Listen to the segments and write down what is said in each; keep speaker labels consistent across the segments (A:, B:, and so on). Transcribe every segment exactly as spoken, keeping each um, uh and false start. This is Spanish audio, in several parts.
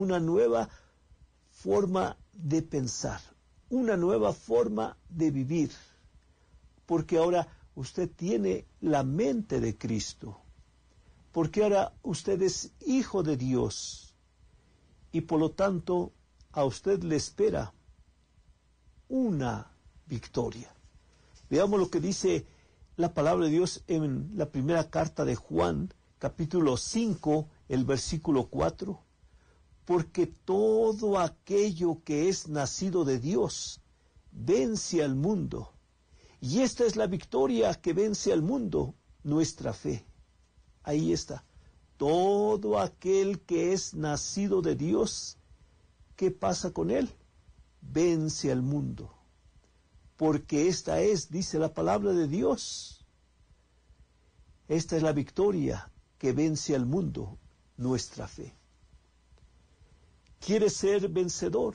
A: una nueva forma de pensar, una nueva forma de vivir, porque ahora usted tiene la mente de Cristo, porque ahora usted es hijo de Dios, y por lo tanto a usted le espera una victoria. Veamos lo que dice la palabra de Dios en la primera carta de Juan, capítulo cinco, el versículo cuatro. Porque todo aquello que es nacido de Dios vence al mundo. Y esta es la victoria que vence al mundo, nuestra fe. Ahí está. Todo aquel que es nacido de Dios, ¿qué pasa con él? Vence al mundo. Porque esta es, dice la palabra de Dios, esta es la victoria que vence al mundo, nuestra fe. ¿Quiere ser vencedor?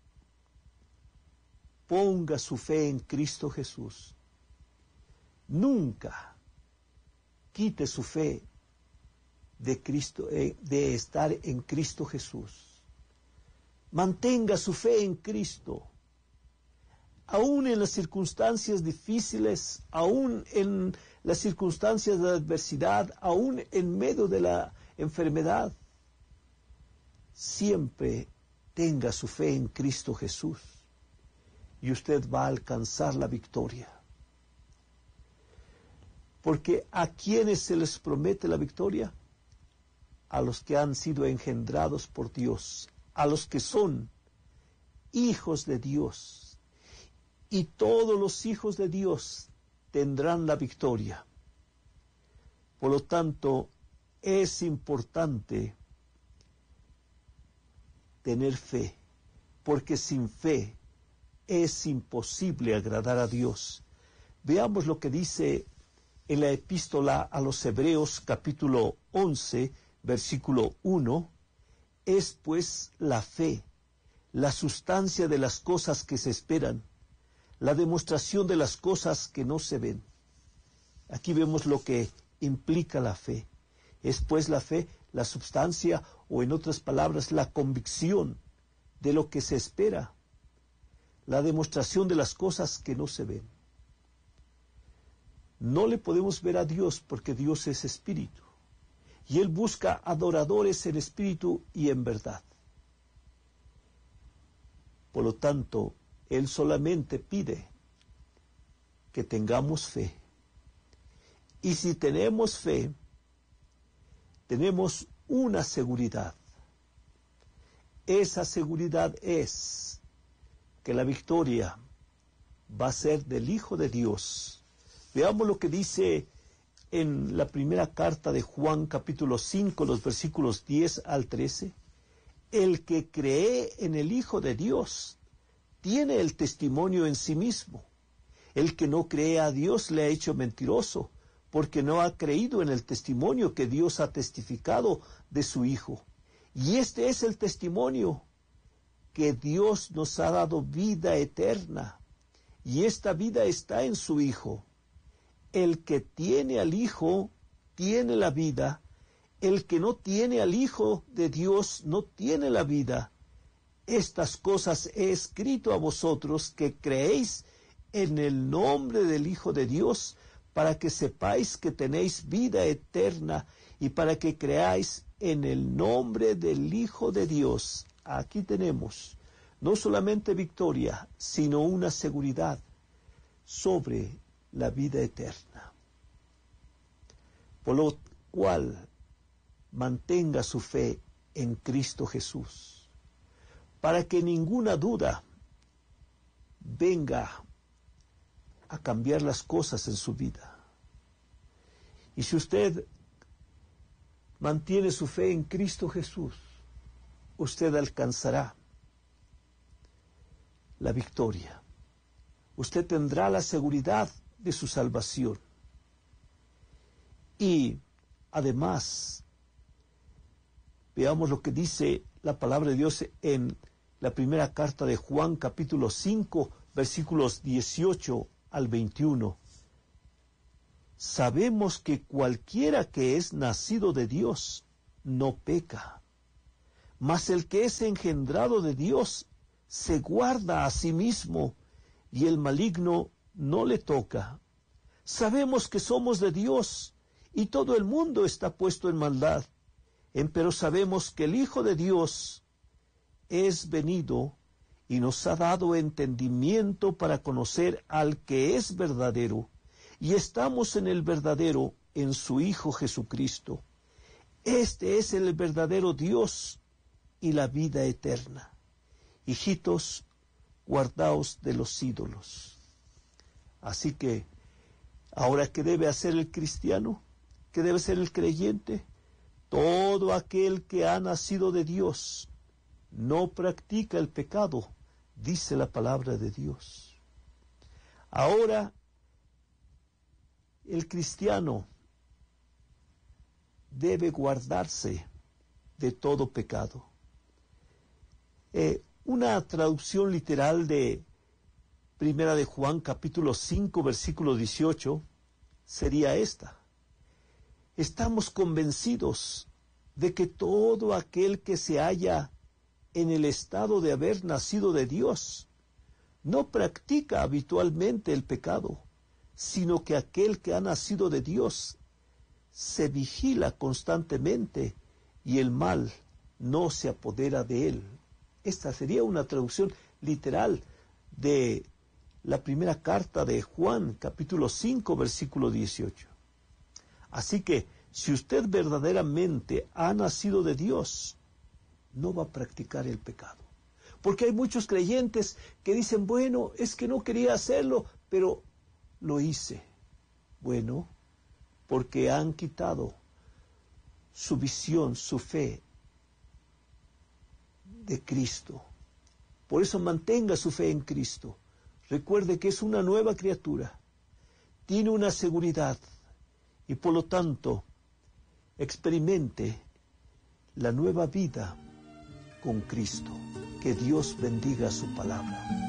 A: Ponga su fe en Cristo Jesús. Nunca quite su fe de Cristo, eh, de estar en Cristo Jesús. Mantenga su fe en Cristo. Aún en las circunstancias difíciles, aún en las circunstancias de adversidad, aún en medio de la enfermedad, siempre tenga su fe en Cristo Jesús y usted va a alcanzar la victoria. Porque ¿a quiénes se les promete la victoria? A los que han sido engendrados por Dios, a los que son hijos de Dios. Y todos los hijos de Dios tendrán la victoria. Por lo tanto, es importante tener fe, porque sin fe es imposible agradar a Dios. Veamos lo que dice en la epístola a los Hebreos, capítulo once, versículo uno. Es pues la fe, la sustancia de las cosas que se esperan, la demostración de las cosas que no se ven. Aquí vemos lo que implica la fe. Es pues la fe, la sustancia, o en otras palabras, la convicción de lo que se espera, la demostración de las cosas que no se ven. No le podemos ver a Dios porque Dios es espíritu, y Él busca adoradores en espíritu y en verdad. Por lo tanto, Él solamente pide que tengamos fe. Y si tenemos fe, tenemos una seguridad. Esa seguridad es que la victoria va a ser del Hijo de Dios. Veamos lo que dice en la primera carta de Juan, capítulo cinco, los versículos diez al trece. El que cree en el Hijo de Dios tiene el testimonio en sí mismo. El que no cree a Dios le ha hecho mentiroso, porque no ha creído en el testimonio que Dios ha testificado de su Hijo. Y este es el testimonio, que Dios nos ha dado vida eterna, y esta vida está en su Hijo. El que tiene al Hijo, tiene la vida. El que no tiene al Hijo de Dios, no tiene la vida. Estas cosas he escrito a vosotros que creéis en el nombre del Hijo de Dios, para que sepáis que tenéis vida eterna y para que creáis en el nombre del Hijo de Dios. Aquí tenemos no solamente victoria, sino una seguridad sobre la vida eterna. Por lo cual, mantenga su fe en Cristo Jesús, para que ninguna duda venga a cambiar las cosas en su vida. Y si usted mantiene su fe en Cristo Jesús, usted alcanzará la victoria. Usted tendrá la seguridad de su salvación. Y además, veamos lo que dice la palabra de Dios en la primera carta de Juan, capítulo cinco, versículos dieciocho al veintiuno. Sabemos que cualquiera que es nacido de Dios no peca, Mas el que es engendrado de Dios se guarda a sí mismo, y el maligno no le toca. Sabemos que somos de Dios, y todo el mundo está puesto en maldad. Empero sabemos que el Hijo de Dios es venido y nos ha dado entendimiento para conocer al que es verdadero, y estamos en el verdadero, en su Hijo Jesucristo. Este es el verdadero Dios y la vida eterna. Hijitos, guardaos de los ídolos. Así que, ¿ahora qué debe hacer el cristiano? ¿Qué debe ser el creyente? Todo aquel que ha nacido de Dios no practica el pecado, dice la palabra de Dios. Ahora, el cristiano debe guardarse de todo pecado. Eh, una traducción literal de Primera de Juan, capítulo cinco, versículo dieciocho, sería esta: estamos convencidos de que todo aquel que se halla en el estado de haber nacido de Dios no practica habitualmente el pecado, sino que aquel que ha nacido de Dios se vigila constantemente y el mal no se apodera de él. Esta sería una traducción literal de la primera carta de Juan, capítulo cinco, versículo dieciocho. Así que, si usted verdaderamente ha nacido de Dios, no va a practicar el pecado. Porque hay muchos creyentes que dicen, bueno, es que no quería hacerlo, pero lo hice. Bueno, porque han quitado su visión, su fe de Cristo. Por eso mantenga su fe en Cristo. Recuerde que es una nueva criatura. Tiene una seguridad. Y por lo tanto, experimente la nueva vida con Cristo. Que Dios bendiga su palabra.